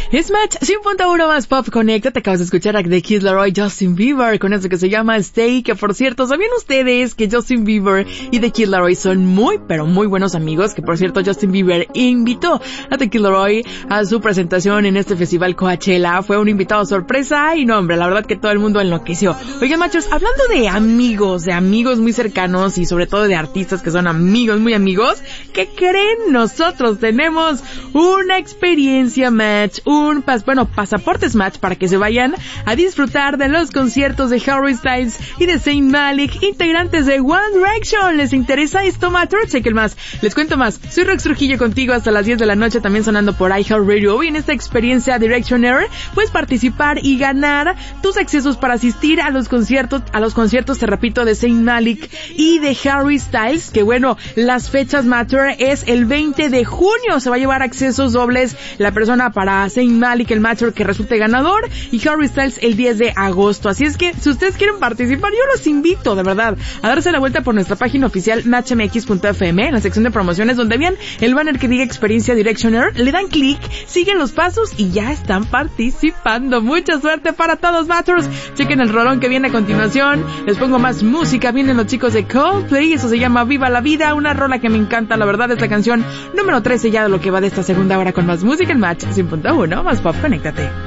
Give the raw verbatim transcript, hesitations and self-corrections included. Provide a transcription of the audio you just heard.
Es Match cien punto uno más Pop Connecta. Te acabas de escuchar a The Kid Laroi, Justin Bieber, con eso que se llama Stay, que por cierto, ¿sabían ustedes que Justin Bieber y The Kid Laroi son muy, pero muy buenos amigos? Que por cierto, Justin Bieber invitó a The Kid Laroi a su presentación en este festival Coachella. Fue un invitado sorpresa y no, hombre, la verdad que todo el mundo enloqueció. Oigan, machos, hablando de amigos, de amigos muy cercanos y sobre todo de artistas que son amigos, muy amigos, ¿qué creen? Nosotros tenemos una experiencia Match, un pas, bueno, pasaportes Match para que se vayan a disfrutar de los conciertos de Harry Styles y de Zayn Malik, integrantes de One Direction. ¿Les interesa esto, Matter? Chequen más. Les cuento más. Soy Rox Trujillo contigo hasta las diez de la noche, también sonando por iHeartRadio. Y en esta experiencia Directioner puedes participar y ganar tus accesos para asistir a los conciertos, a los conciertos, te repito, de Zayn Malik y de Harry Styles, que bueno, las fechas Matter es el veinte de junio. Se va a llevar accesos dobles la persona para Zayn Malik, el Matter que resulte ganador, y Harry Styles el diez de agosto. Así es que si ustedes quieren participar, yo los invito de verdad a darse la vuelta por nuestra página oficial match m x punto f m en la sección de promociones, donde vean el banner que diga experiencia Directioner, le dan clic, siguen los pasos y ya están participando. Mucha suerte para todos, Matters. Chequen el rolón que viene a continuación. Les pongo más música. Vienen los chicos de Coldplay, eso se llama Viva la Vida, una rola que me encanta, la verdad, es la canción número trece ya de lo que va de esta segunda hora con más música en Match cien punto uno más Pop, conéctate.